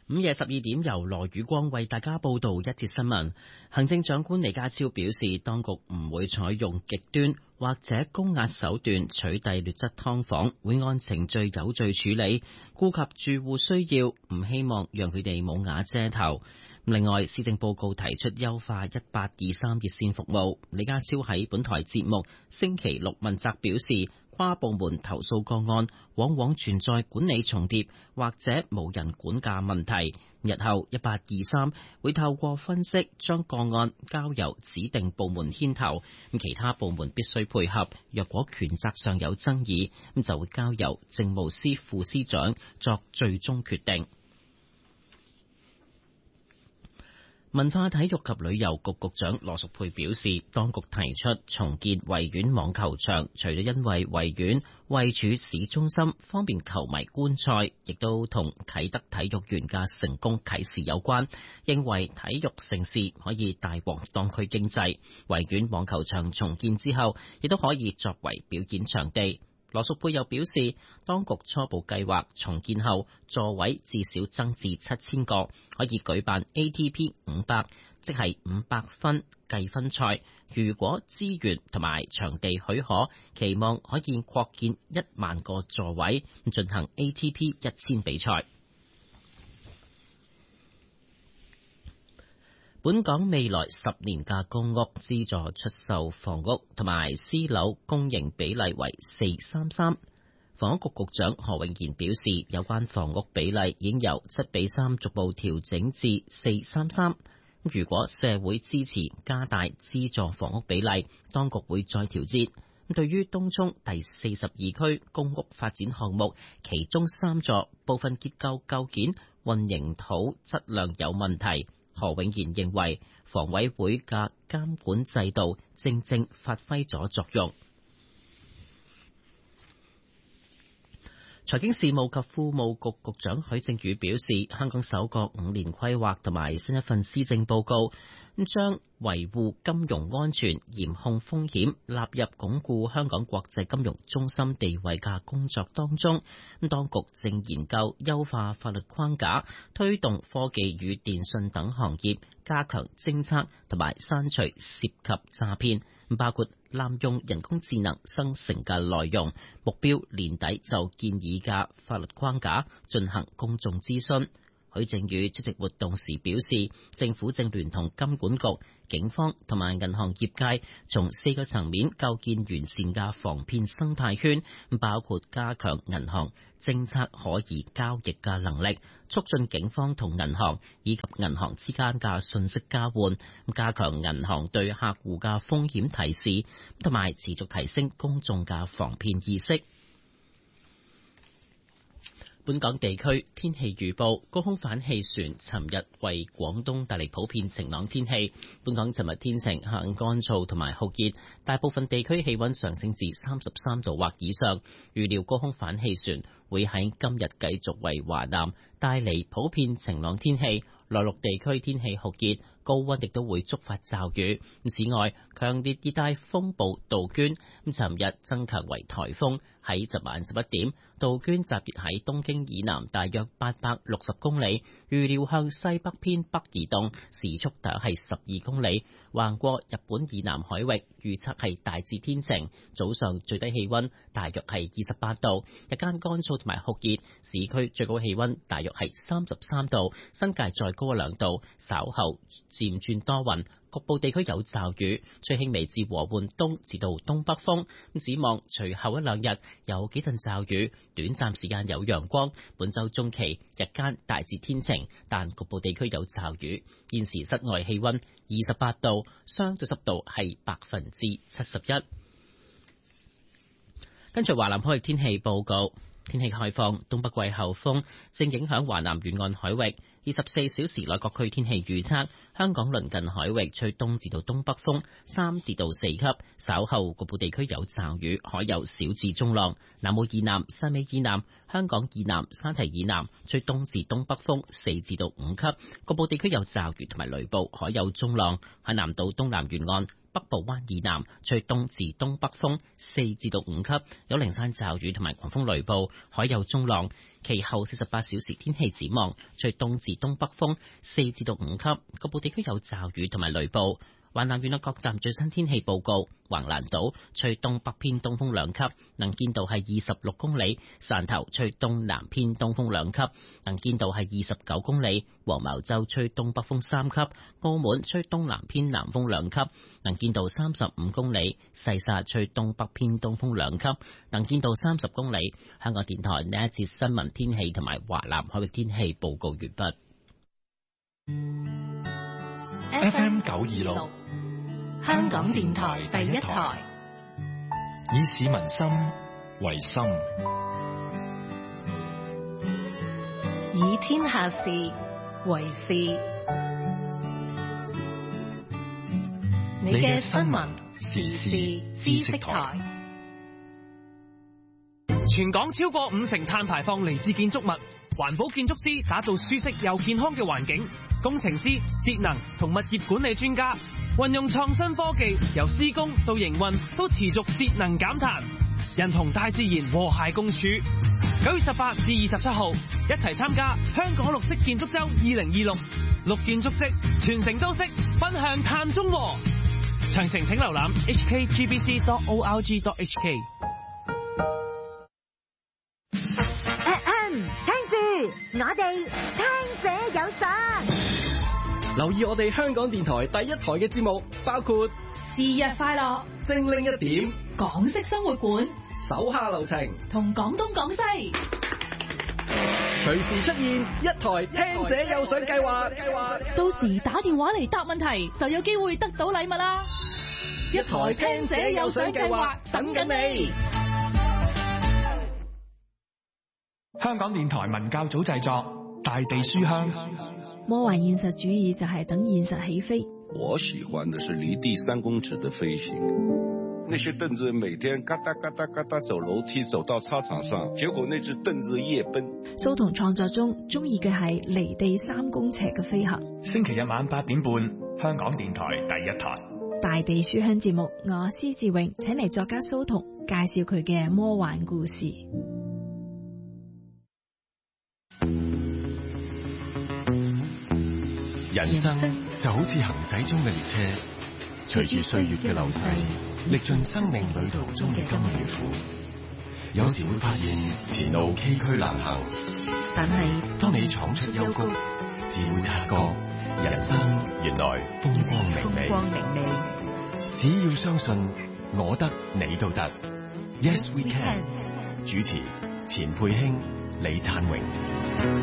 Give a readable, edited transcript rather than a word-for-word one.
午夜12點，由羅宇光為大家報道一節新聞。行政長官李家超表示，當局唔會採用極端或者高壓手段取締劣質劏房，會按程序有序處理，顧及住戶需要，唔希望讓佢哋冇瓦遮頭。另外，施政報告提出優化1823熱線服務。李家超喺本台節目星期六問責表示，跨部門投訴個案往往存在管理重疊或者無人管架問題。日後1823會透過分析，將個案交由指定部門牽頭，其他部門必須配合。若果權責上有爭議，就會交由政務司副司長作最終決定。文化體育及旅遊局局長羅淑佩表示，當局提出重建維園網球場，除咗因為維園位處市中心，方便球迷觀賽，亦都同啟德體育園嘅成功啟示有關，認為體育盛事可以帶旺當區經濟。維園網球場重建之後，亦都可以作為表演場地。羅淑佩又表示，當局初步計劃重建後座位至少增至7000個，可以舉辦 ATP 500，即係500分計分賽。如果資源同埋場地許可，期望可以擴建1萬個座位，進行 ATP 1000比賽。本港未來10年嘅公屋資助出售房屋同埋私樓公營比例為4:33。房屋局局長何永賢表示，有關房屋比例已經由7:3逐步調整至4:33。如果社會支持加大資助房屋比例，當局會再調節。對於東涌第42區公屋發展項目，其中3座部分結構構件混凝土質量有問題，何永賢認為房委會嘅監管制度正發揮咗作用。財經事務及庫務局局長許正宇表示，香港首個5年規劃同埋新一份施政報告，將維護金融安全、嚴控風險納入鞏固香港國際金融中心地位嘅工作當中。當局正研究優化法律框架，推動科技與電訊等行業加強偵測同埋刪除涉及詐騙，包括濫用人工智能生成嘅內容。目標年底就建議嘅法律框架進行公眾諮詢。許正宇出席活動時表示，政府正聯同金管局、警方同埋銀行業界，從4個層面構建完善嘅防騙生態圈，包括加強銀行政策可疑交易嘅能力，促進警方同銀行以及銀行之間嘅信息交換，加強銀行對客戶嘅風險提示，同埋持續提升公眾嘅防騙意識。本港地區天氣預報，高空反氣旋尋日為廣東帶嚟普遍晴朗天氣。本港尋日天晴，下午乾燥同埋酷熱，大部分地區氣溫上升至33度或以上。預料高空反氣旋會喺今日繼續為華南帶嚟普遍晴朗天氣，內陸地區天氣酷熱，高溫亦都會觸發驟雨。此外，強烈熱帶風暴杜鵑尋日增強為颱風，喺昨晚11點，杜鵑集結喺東京以南大約860公里，預料向西北偏北移動，時速大約係12公里，橫過日本以南海域。預測係大致天晴，早上最低氣溫大約係28度，日間乾燥同埋酷熱，市區最高氣溫大約係33度，新界再高2度。稍後漸轉多雲，局部地區有驟雨，吹輕微至和緩東至到東北風。展望隨後1-2日有幾陣驟雨，短暫時間有陽光。本週中期日間大致天晴，但局部地區有驟雨。現時室外氣溫28度，相對濕度係71%。跟住華南海域天氣報告。天氣概況，東北季候風正影響華南沿岸海域。24小時內各區天氣預測：香港鄰近海域吹東至到東北風3至到4級，稍後局部地區有驟雨，海有小至中浪。南澳以南、汕尾以南、香港以南、沙堤以南吹東至東北風4至到5級，局部地區有驟雨同埋雷暴，海有中浪。喺南島東南沿岸北部灣以南吹東至東北風4至到5級，有零散驟雨同埋狂風雷暴，海有中浪。其後48小時天氣展望，吹東至東北風4至到5級，局部地區有驟雨同埋雷暴。華南沿岸各站最新天氣報告：橫瀾島吹東北偏東風2級，能見度係26公里；汕頭吹東南偏東風2級，能見度係29公里；黃茅洲吹東北風3級；澳門吹東南偏南風2級，能見度35公里；細沙吹東北偏東風2級，能見度30公里。香港電台呢一節新聞天氣同埋華南海域天氣報告完畢。 FM 926，香港電台第一台，以市民心為心， 以天下事為事。你嘅新聞時事知識台。 全港超過50%碳排放嚟自建築物，環保建築師打造舒適又健康嘅環境，工程師、節能同物業管理專家運用創新科技，由施工到營運都持續節能減碳，人同大自然和諧共處。9月18至27號，一齊參加香港綠色建築周2026，綠建築跡，全城都識，奔向碳中和。詳情請瀏覽 hkgbc.org.hk。 聽住，我哋聽者有信。 留意我哋香港電台第一台嘅節目，包括是日快樂、 精靈一點、 港式生活館、 手下留情同廣東廣西。 隨時出現一台聽者有信計劃， 到時打電話嚟答問題，就有機會得到禮物啦！ 一台聽者有信計劃等緊你。 香港電台文教組製作《大地書香》。 魔幻現實主義就係等現實起飛。 我喜歡的是離地3公尺的飛行。那些凳子每天嘎嗒嘎嗒嘎嗒走樓梯走到操場上，結果那隻凳子夜奔。 蘇童創作中中意嘅係離地3公尺嘅飛行。 星期日晚8點半，香港電台第一台《 大地書香》節目，我施志榮請嚟作家蘇童介紹佢嘅魔幻故事。 人生就好似行駛中嘅列車，隨住歲月嘅流逝，歷盡生命旅途中嘅甘與苦。有時會發現前路崎嶇難行，但係當你闖出幽谷，自會察覺人生原來風光明媚。只要相信我得你都得。Yes we can。主持錢佩卿、李燦榮。